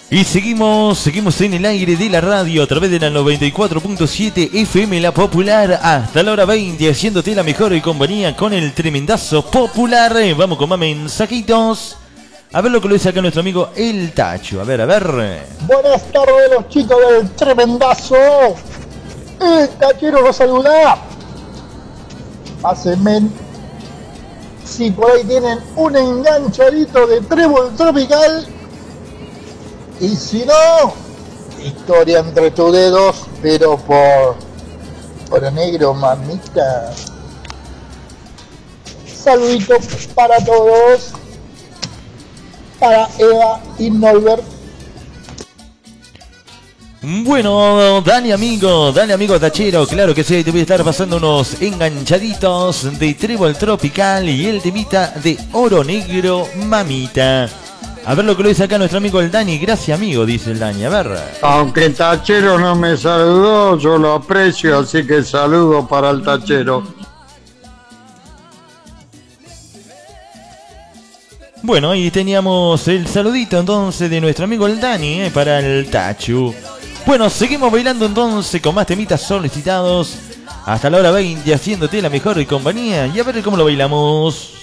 Y seguimos en el aire de la radio a través de la 94.7 FM La Popular hasta la hora 20, haciéndote la mejor compañía con el tremendazo popular. Vamos con más mensajitos. A ver lo que lo dice acá nuestro amigo El Tacho. A ver. Buenas tardes los chicos del tremendazo. El Tachero los saluda. Pásenme si por ahí tienen un enganchadito de trébol tropical. Y si no, historia entre tus dedos, pero por oro negro, mamita. Saluditos para todos. Para Eva y Norbert. Bueno, dale amigo Tachero, claro que sí, te voy a estar pasando unos enganchaditos de trébol tropical y el temita de oro negro, mamita. A ver lo que lo dice acá nuestro amigo el Dani. Gracias amigo, dice el Dani, a ver. Aunque el Tachero no me saludó, yo lo aprecio, así que saludo para el Tachero. Bueno, ahí teníamos el saludito entonces de nuestro amigo el Dani para el Tachu. Bueno, seguimos bailando entonces con más temitas solicitados hasta la hora 20, haciéndote la mejor compañía. Y a ver cómo lo bailamos.